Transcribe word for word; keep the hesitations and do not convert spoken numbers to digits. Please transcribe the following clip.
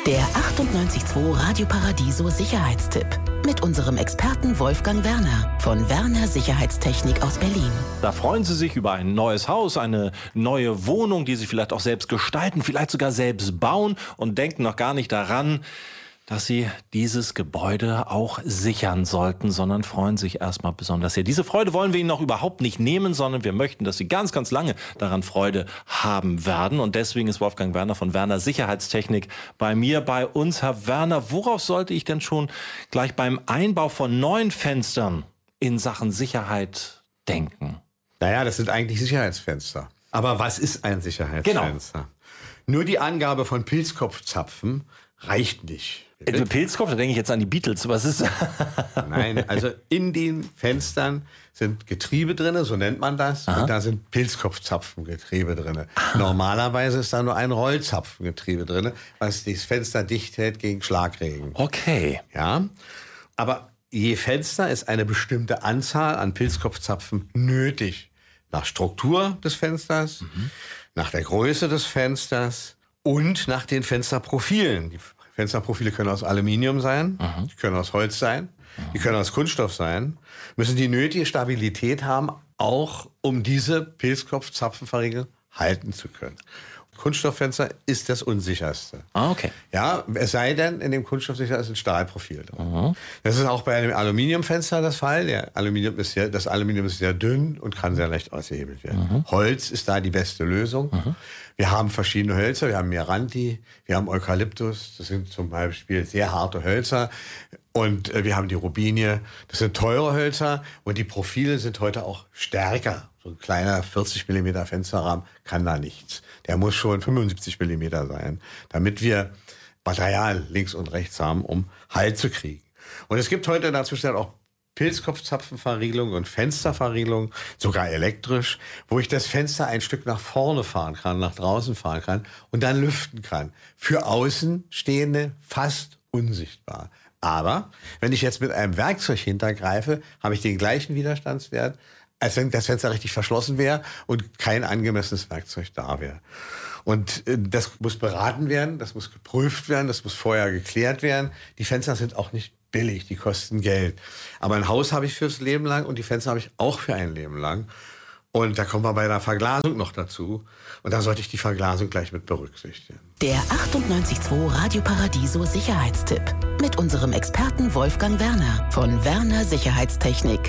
Der achtundneunzig Komma zwei Radio Paradiso Sicherheitstipp mit unserem Experten Wolfgang Werner von Werner Sicherheitstechnik aus Berlin. Da freuen Sie sich über ein neues Haus, eine neue Wohnung, die Sie vielleicht auch selbst gestalten, vielleicht sogar selbst bauen und denken noch gar nicht daran, dass Sie dieses Gebäude auch sichern sollten, sondern freuen sich erstmal besonders sehr. Diese Freude wollen wir Ihnen noch überhaupt nicht nehmen, sondern wir möchten, dass Sie ganz, ganz lange daran Freude haben werden. Und deswegen ist Wolfgang Werner von Werner Sicherheitstechnik bei mir, bei uns. Herr Werner, worauf sollte ich denn schon gleich beim Einbau von neuen Fenstern in Sachen Sicherheit denken? Naja, das sind eigentlich Sicherheitsfenster. Aber was ist ein Sicherheitsfenster? Genau. Nur die Angabe von Pilzkopfzapfen reicht nicht. Pilzkopf, da denke ich jetzt an die Beatles. Was ist? Nein, also in den Fenstern sind Getriebe drin, so nennt man das. Aha. Und da sind Pilzkopfzapfengetriebe drin. Aha. Normalerweise ist da nur ein Rollzapfengetriebe drin, was das Fenster dicht hält gegen Schlagregen. Okay. Ja, aber je Fenster ist eine bestimmte Anzahl an Pilzkopfzapfen nötig. Nach Struktur des Fensters, mhm. nach der Größe des Fensters und nach den Fensterprofilen. Die Fensterprofile können aus Aluminium sein, mhm. die können aus Holz sein, mhm. die können aus Kunststoff sein, müssen die nötige Stabilität haben, auch um diese Pilzkopfzapfenverriegel halten zu können. Kunststofffenster ist das unsicherste. Ah, okay. Ja, es sei denn, in dem Kunststoffsicher ist ein Stahlprofil drin. Mhm. Das ist auch bei einem Aluminiumfenster das Fall. Der Aluminium ist sehr, das Aluminium ist sehr dünn und kann sehr leicht ausgehebelt werden. Mhm. Holz ist da die beste Lösung. Mhm. Wir haben verschiedene Hölzer. Wir haben Miranti, wir haben Eukalyptus. Das sind zum Beispiel sehr harte Hölzer. Und äh, wir haben die Rubinie. Das sind teure Hölzer. Und die Profile sind heute auch stärker. So ein kleiner vierzig Millimeter Fensterrahmen kann da nichts. Der muss schon fünfundsiebzig Millimeter sein, damit wir Material links und rechts haben, um Halt zu kriegen. Und es gibt heute dazwischen auch Pilzkopfzapfenverriegelung und Fensterverriegelung, sogar elektrisch, wo ich das Fenster ein Stück nach vorne fahren kann, nach draußen fahren kann und dann lüften kann. Für Außenstehende fast unsichtbar. Aber wenn ich jetzt mit einem Werkzeug hintergreife, habe ich den gleichen Widerstandswert, als wenn das Fenster richtig verschlossen wäre und kein angemessenes Werkzeug da wäre. Und äh, das muss beraten werden, das muss geprüft werden, das muss vorher geklärt werden. Die Fenster sind auch nicht billig, die kosten Geld. Aber ein Haus habe ich fürs Leben lang und die Fenster habe ich auch für ein Leben lang. Und da kommen wir bei der Verglasung noch dazu. Und da sollte ich die Verglasung gleich mit berücksichtigen. Der achtundneunzig Komma zwei Radio Paradiso Sicherheitstipp mit unserem Experten Wolfgang Werner von Werner Sicherheitstechnik.